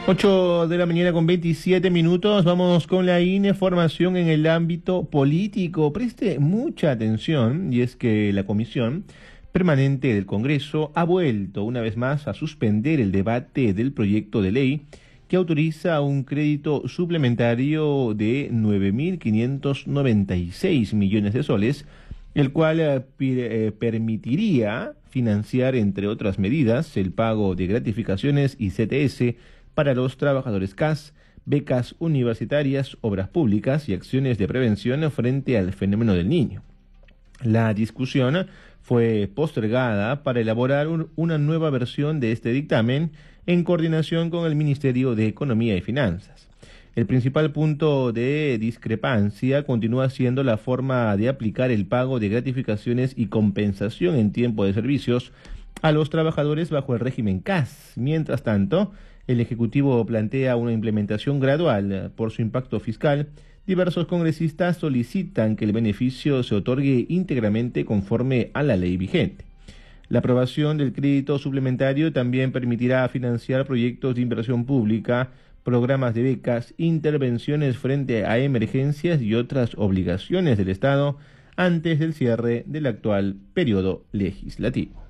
8 de la mañana con 27 minutos, vamos con la información en el ámbito político. Preste mucha atención, y es que la Comisión Permanente del Congreso ha vuelto una vez más a suspender el debate del proyecto de ley que autoriza un crédito suplementario de 9.596 millones de soles, el cual permitiría financiar, entre otras medidas, el pago de gratificaciones y CTS para los trabajadores CAS, becas universitarias, obras públicas y acciones de prevención frente al fenómeno del Niño. La discusión fue postergada para elaborar una nueva versión de este dictamen en coordinación con el Ministerio de Economía y Finanzas. El principal punto de discrepancia continúa siendo la forma de aplicar el pago de gratificaciones y compensación en tiempo de servicios a los trabajadores bajo el régimen CAS. Mientras tanto, el Ejecutivo plantea una implementación gradual por su impacto fiscal. Diversos congresistas solicitan que el beneficio se otorgue íntegramente conforme a la ley vigente. La aprobación del crédito suplementario también permitirá financiar proyectos de inversión pública, programas de becas, intervenciones frente a emergencias y otras obligaciones del Estado antes del cierre del actual periodo legislativo.